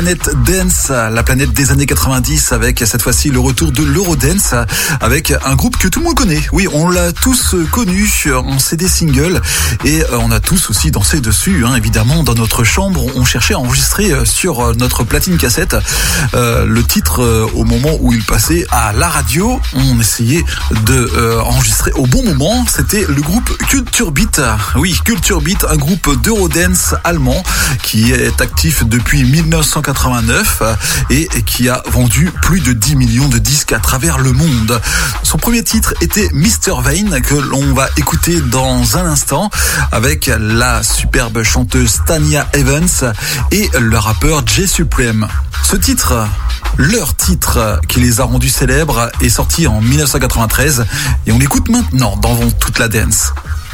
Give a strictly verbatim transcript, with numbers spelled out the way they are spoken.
Planète Dance, la planète des années quatre-vingt-dix, avec cette fois-ci le retour de l'Eurodance, avec un groupe que tout le monde connaît. Oui, on l'a tous connu en C D single et on a tous aussi dansé dessus, hein, évidemment, dans notre chambre. On cherchait à enregistrer sur notre platine cassette euh, le titre euh, au moment où il passait à la radio. On essayait de euh, enregistrer au bon moment. C'était le groupe Culture Beat. Oui, Culture Beat, un groupe d'Eurodance allemand qui est actif depuis mille neuf cent quatre-vingt-neuf et qui a vendu plus de dix millions de disques à travers le monde. Son premier titre était mister Vane, que l'on va écouter dans un instant avec la superbe chanteuse Tanya Evans et le rappeur Jay Supreme. Ce titre, leur titre qui les a rendus célèbres, est sorti en mille neuf cent quatre-vingt-treize et on l'écoute maintenant dans Toute la Dance.